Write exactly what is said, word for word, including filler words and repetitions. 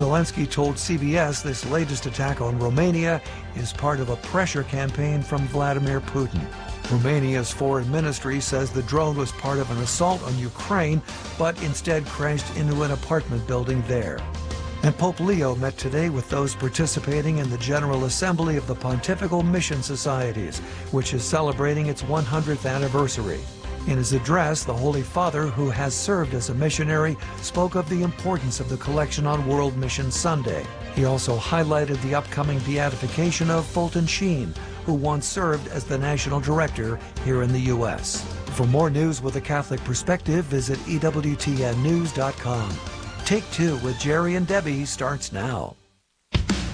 Zelensky told C B S this latest attack on Romania is part of a pressure campaign from Vladimir Putin. Romania's foreign ministry says the drone was part of an assault on Ukraine, but instead crashed into an apartment building there. And Pope Leo met today with those participating in the General Assembly of the Pontifical Mission Societies, which is celebrating its one hundredth anniversary. In his address, the Holy Father, who has served as a missionary, spoke of the importance of the collection on World Mission Sunday. He also highlighted the upcoming beatification of Fulton Sheen, who once served as the national director here in the U S For more news with a Catholic perspective, visit E W T N news dot com. Take Two with Jerry and Debbie starts now.